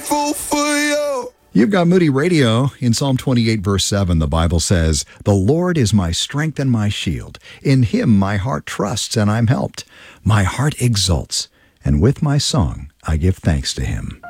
grateful for you. You've got Moody Radio. In Psalm 28, verse 7, the Bible says, "The Lord is my strength and my shield. In him my heart trusts and I'm helped. My heart exults, and with my song I give thanks to him."